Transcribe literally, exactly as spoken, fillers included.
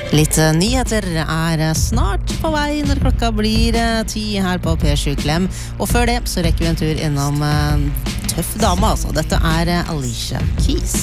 Litt nyheter er snart på vei når klokka blir ti her på P sju Klem. Og før det så rekker vi en tur innom uh, tøff dame, altså. Dette er Alicia Keys.